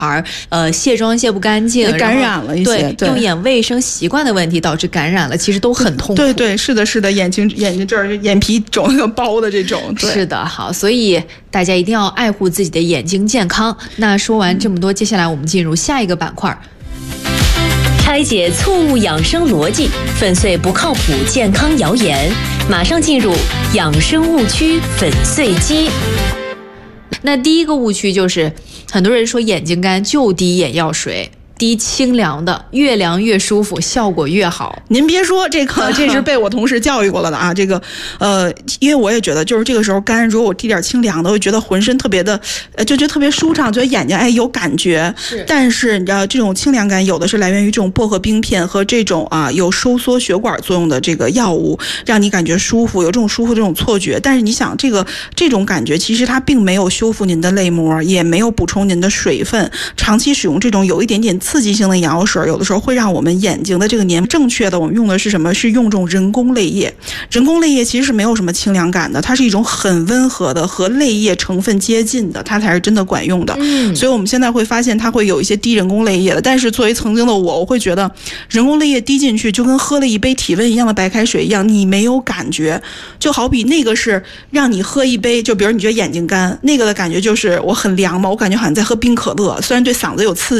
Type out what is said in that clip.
而卸妆卸不干净， 感染了一些， 对，用眼卫生习惯的问题导致感染了，其实都很痛苦。 对对，是的，是的，眼睛这儿眼皮肿个包的这种， 是的，好，所以大家一定要爱护自己的眼睛健康。那说完这么多，接下来我们进入下一个板块， 拆解错误养生逻辑，粉碎不靠谱健康谣言，马上进入养生误区粉碎机。 那第一个误区就是很多人说眼睛干就滴眼药水，滴清凉的，越凉越舒服，效果越好。 您别说这是被我同事教育过了的啊。这个因为我也觉得就是这个时候干，如果我滴点清凉的，我觉得浑身特别的就觉得特别舒畅，觉得眼睛有感觉。但是你知道这种清凉感有的是来源于这种薄荷冰片和这种有收缩血管作用的这个药物，让你感觉舒服，有这种舒服这种错觉。但是你想这种感觉其实它并没有修复您的泪膜，也没有补充您的水分。长期使用这种有一点点刺激性的眼药水，有的时候会让我们眼睛的这个黏。正确的我们用的是什么？是用这种人工泪液。人工泪液其实是没有什么清凉感的，它是一种很温和的和泪液成分接近的，它才是真的管用的。所以我们现在会发现它会有一些滴人工泪液的，但是作为曾经的我会觉得人工泪液滴进去就跟喝了一杯体温一样的白开水一样，你没有感觉。就好比那个是让你喝一杯，就比如你觉得眼睛干，那个的感觉就是我很凉嘛，我感觉好像在喝冰可乐，虽然对嗓子有刺激。